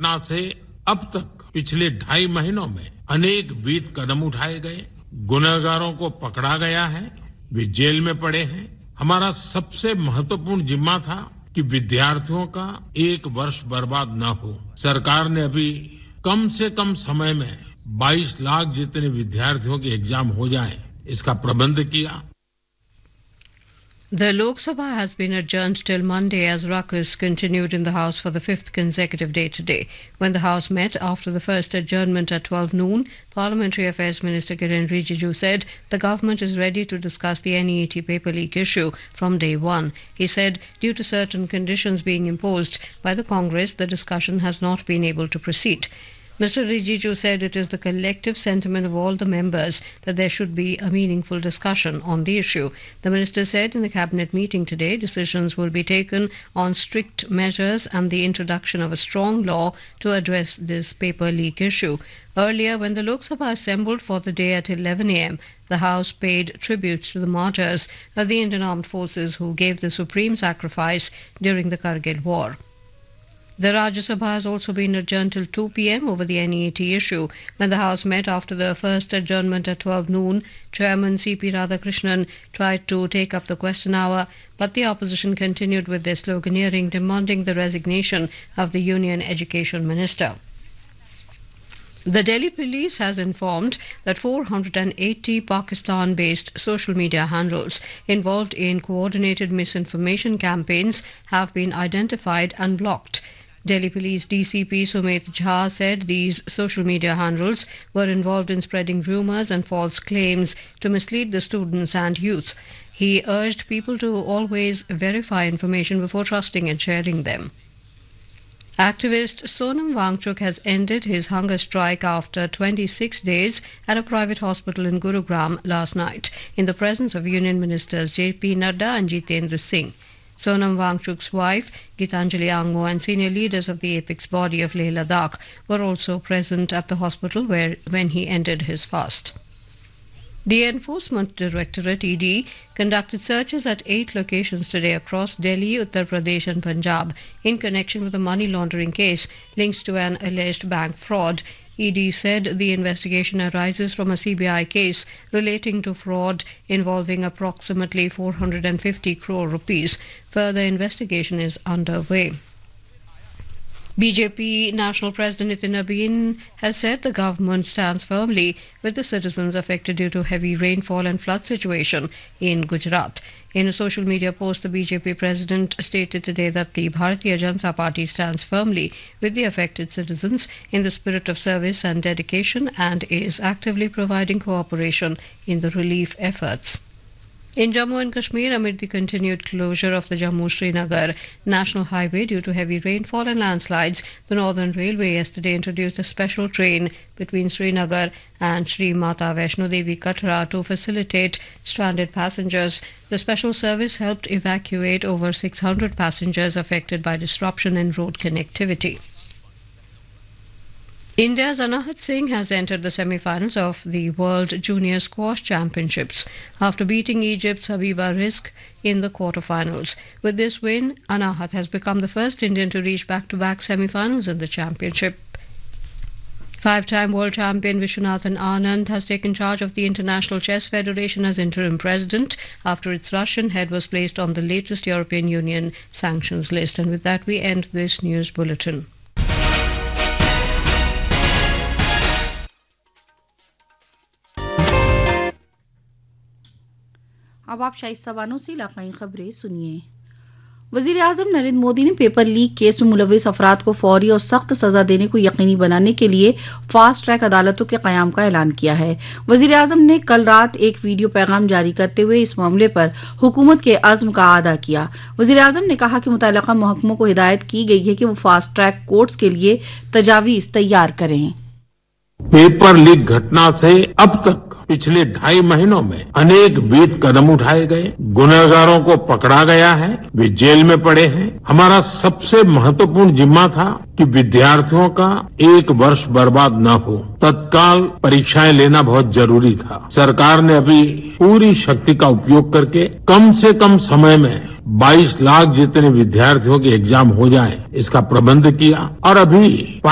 घटना से अब तक पिछले 2.5 महीनों में अनेक विध कदम उठाए गए, गुनहगारों को पकड़ा गया है, वे जेल में पड़े हैं। हमारा सबसे महत्वपूर्ण जिम्मा था कि विद्यार्थियों का 1 वर्ष बर्बाद न हो। सरकार ने अभी कम से कम समय में 22 लाख जितने विद्यार्थियों के एग्जाम हो जाए, इसका प्रबंध किया। The Lok Sabha has been adjourned till Monday as ruckus continued in the House for the 5th consecutive day today. When the House met after the first adjournment at 12 noon, Parliamentary Affairs Minister Kiren Rijiju said the government is ready to discuss the NEET paper leak issue from day one. He said due to certain conditions being imposed by the Congress, the discussion has not been able to proceed. Mr. Rijiju said it is the collective sentiment of all the members that there should be a meaningful discussion on the issue. The minister said in the cabinet meeting today, decisions will be taken on strict measures and the introduction of a strong law to address this paper leak issue. Earlier, when the Lok Sabha assembled for the day at 11 a.m., the House paid tribute to the martyrs of the Indian Armed Forces who gave the supreme sacrifice during the Kargil War. The Rajya Sabha has also been adjourned till 2 p.m. over the NEET issue. When the House met after the first adjournment at 12 noon, Chairman C.P. Radhakrishnan tried to take up the question hour, but the opposition continued with their sloganeering demanding the resignation of the Union Education Minister. The Delhi police has informed that 480 Pakistan-based social media handles involved in coordinated misinformation campaigns have been identified and blocked. Delhi Police DCP Sumit Jha said these social media handles were involved in spreading rumours and false claims to mislead the students and youth. He urged people to always verify information before trusting and sharing them. Activist Sonam Wangchuk has ended his hunger strike after 26 days at a private hospital in Gurugram last night in the presence of Union Ministers J.P. Nadda and Jitendra Singh. Sonam Wangchuk's wife, Gitanjali Angmo, and senior leaders of the apex body of Leh Ladakh were also present at the hospital when he ended his fast. The Enforcement Directorate ED conducted searches at 8 locations today across Delhi, Uttar Pradesh and Punjab in connection with a money laundering case linked to an alleged bank fraud. ED said the investigation arises from a CBI case relating to fraud involving approximately 450 crore rupees. Further investigation is underway. BJP National President Nitin Abin has said the government stands firmly with the citizens affected due to heavy rainfall and flood situation in Gujarat. In a social media post, the BJP president stated today that the Bharatiya Janata Party stands firmly with the affected citizens in the spirit of service and dedication and is actively providing cooperation in the relief efforts. In Jammu and Kashmir, amid the continued closure of the Jammu-Srinagar National Highway due to heavy rainfall and landslides, the Northern Railway yesterday introduced a special train between Srinagar and Sri Mata Vaishno Devi Katra to facilitate stranded passengers. The special service helped evacuate over 600 passengers affected by disruption in road connectivity. India's Anahat Singh has entered the semi-finals of the World Junior Squash Championships after beating Egypt's Habiba Rizk in the quarter-finals. With this win, Anahat has become the first Indian to reach back-to-back semi-finals in the championship. 5-time world champion Vishwanathan Anand has taken charge of the International Chess Federation as interim president after its Russian head was placed on the latest European Union sanctions list. And with that, we end this news bulletin. अब आप शाइस्ता बानो से इलाकाई खबरें सुनिए। वजीर आजम नरेंद्र मोदी ने paper leak case में मुलविस अफराद को फौरी और सख्त सजा देने को यकीनी बनाने के लिए फास्ट ट्रैक अदालतों के कयाम का ऐलान किया है। वजीर आजम ने कल रात एक वीडियो पैगाम जारी करते हुए इस मामले पर हुकूमत के अज़्म का आदा किया। वजीर आजम ने कहा कि मुतल्लिका महकमों को हिदायत की गई है कि वो फास्ट ट्रैक कोर्ट्स के लिए तजावीज तैयार करें। पेपर लीक घटना से अब तक पिछले 2.5 महीनों में अनेक विध कदम उठाए गए, गुनहगारों को पकड़ा गया है, वे जेल में पड़े हैं। हमारा सबसे महत्वपूर्ण जिम्मा था कि विद्यार्थियों का 1 वर्ष बर्बाद न हो। तत्काल परीक्षाएं लेना बहुत जरूरी था। सरकार ने अभी पूरी शक्ति का उपयोग करके कम से कम समय में 22 लाख जितने विद्यार्थियों के एग्जाम हो जाए, इसका प्रबंध किया और अभी